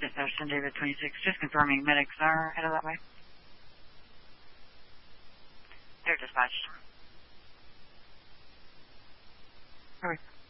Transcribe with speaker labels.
Speaker 1: Dispatch 10 David 26, just confirming medics are headed that way. They're dispatched. Perfect.